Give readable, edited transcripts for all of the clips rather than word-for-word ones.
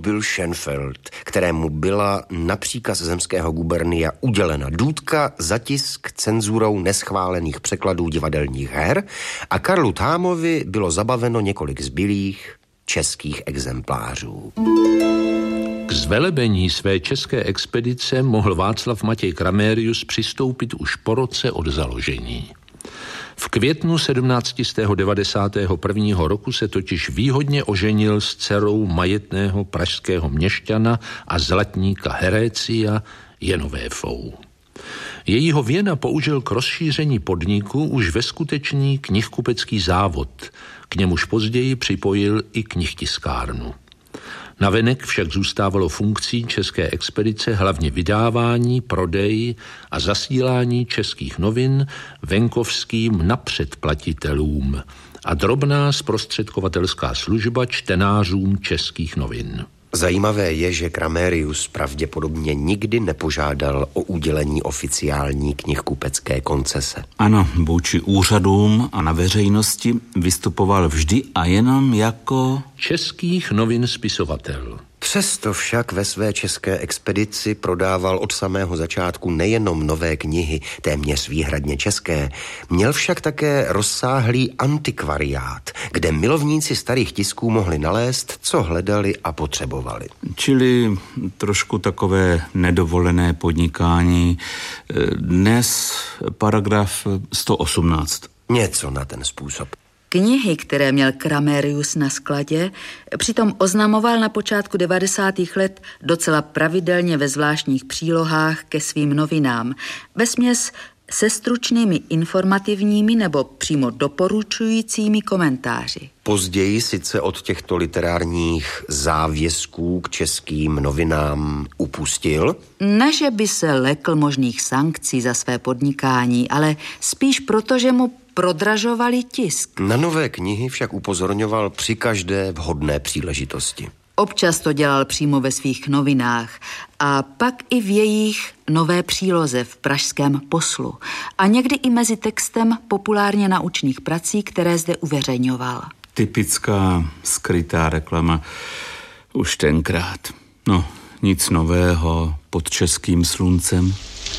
byl Schenfeld, kterému byla na příkaz zemského gubernia udělena důtka za tisk cenzurou neschválených překladů divadelních her a Karlu Thámovi bylo zabaveno několik zbylých českých exemplářů. K zvelebení své české expedice mohl Václav Matěj Kramérius přistoupit už po roce od založení. V květnu 1791. roku se totiž výhodně oženil s dcerou majetného pražského měšťana a zlatníka Herécia Jenovéfou. Jejího věna použil k rozšíření podniku už ve skutečný knihkupecký závod, k němuž později připojil i knihtiskárnu. Navenek však zůstávalo funkcí české expedice hlavně vydávání, prodej a zasílání českých novin venkovským napředplatitelům a drobná zprostředkovatelská služba čtenářům českých novin. Zajímavé je, že Kramérius pravděpodobně nikdy nepožádal o udělení oficiální knihkupecké koncese. Ano, vůči úřadům a na veřejnosti vystupoval vždy a jenom jako českých novin spisovatel. Přesto však ve své české expedici prodával od samého začátku nejenom nové knihy, téměř výhradně české, měl však také rozsáhlý antikvariát, kde milovníci starých tisků mohli nalézt, co hledali a potřebovali. Čili trošku takové nedovolené podnikání. Dnes paragraf 118. Něco na ten způsob. Knihy, které měl Kramérius na skladě, přitom oznamoval na počátku 90. let docela pravidelně ve zvláštních přílohách ke svým novinám, vesměs se stručnými informativními nebo přímo doporučujícími komentáři. Později sice od těchto literárních závězků k českým novinám upustil. Ne, že by se lekl možných sankcí za své podnikání, ale spíš proto, že mu prodražovali tisk. Na nové knihy však upozorňoval při každé vhodné příležitosti. Občas to dělal přímo ve svých novinách a pak i v jejich nové příloze v pražském Poslu a někdy i mezi textem populárně naučných prací, které zde uveřejňoval. Typická skrytá reklama už tenkrát. No, nic nového pod českým sluncem.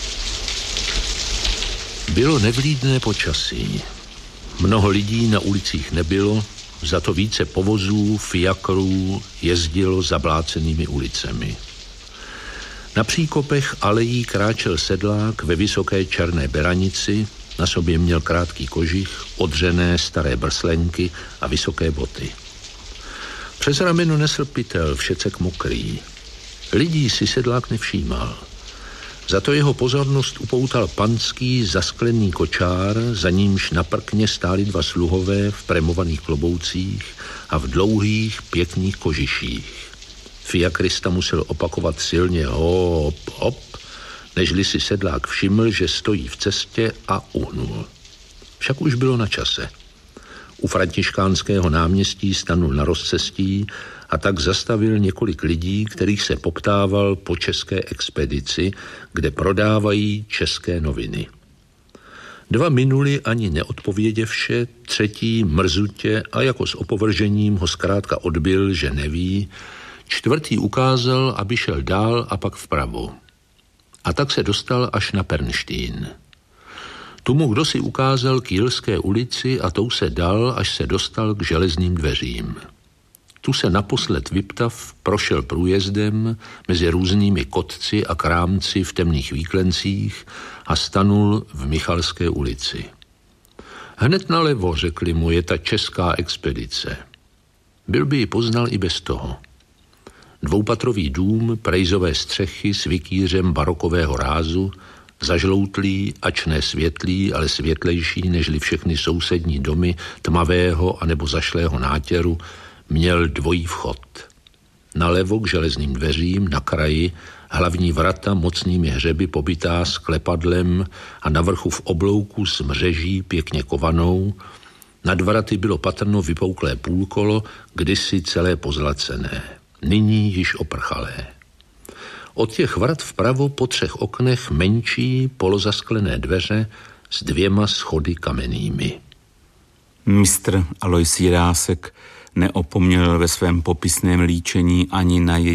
Bylo nevlídné počasí. Mnoho lidí na ulicích nebylo, za to více povozů, fiakrů jezdilo zablácenými ulicemi. Na příkopech alejí kráčel sedlák ve vysoké černé beranici, na sobě měl krátký kožich, odřené staré brslenky a vysoké boty. Přes rameno nesl pytel, všecek mokrý. Lidí si sedlák nevšímal. Za to jeho pozornost upoutal panský zasklený kočár, za nímž na prkně stáli dva sluhové v premovaných kloboucích a v dlouhých, pěkných kožiších. Fiakrista musel opakovat silně hop, hop, nežli si sedlák všiml, že stojí v cestě a uhnul. Však už bylo na čase. U Františkánského náměstí stanul na rozcestí a tak zastavil několik lidí, kterých se poptával po české expedici, kde prodávají české noviny. Dva minuli ani neodpověděvše, třetí mrzutě a jako s opovržením ho zkrátka odbyl, že neví, čtvrtý ukázal, aby šel dál a pak vpravo. A tak se dostal až na Pernštín. Tu mu kdosi ukázal k Jilské ulici a tou se dal, až se dostal k železným dveřím. Tu se naposled vyptav prošel průjezdem mezi různými kotci a krámci v temných výklencích a stanul v Michalské ulici. Hned nalevo, řekli mu, je ta česká expedice. Byl by ji poznal i bez toho. Dvoupatrový dům, prejzové střechy s vikýřem barokového rázu, zažloutlý, ač ne světlý, ale světlejší nežli všechny sousední domy tmavého anebo zašlého nátěru, měl dvojí vchod. Nalevo k železným dveřím, na kraji, hlavní vrata mocnými hřeby pobytá s klepadlem a na vrchu v oblouku s mřeží pěkně kovanou. Nad vraty bylo patrno vypouklé půlkolo, kdysi celé pozlacené, nyní již oprchalé. Od těch vrat vpravo po 3 oknech menší polozasklené dveře s 2 schody kamennými. Mistr Alois Jirásek neopomněl ve svém popisném líčení ani na